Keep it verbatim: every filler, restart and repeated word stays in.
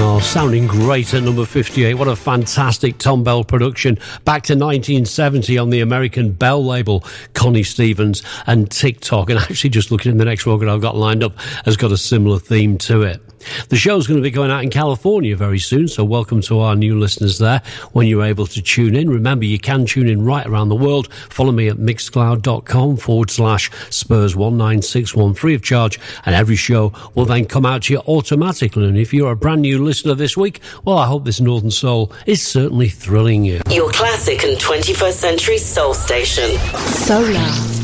Oh, sounding great at number fifty-eight. What a fantastic Tom Bell production. Back to nineteen seventy on the American Bell label, Connie Stevens and TikTok. And actually, just looking at the next record I've got lined up, has got a similar theme to it. The show's going to be going out in California very soon, so welcome to our new listeners there when you're able to tune in. Remember, you can tune in right around the world. Follow me at mixcloud.com forward slash Spurs one nine six one free of charge, and every show will then come out to you automatically. And if you're a brand new listener this week, well, I hope this Northern Soul is certainly thrilling you. Your classic and twenty-first century soul station. Solar.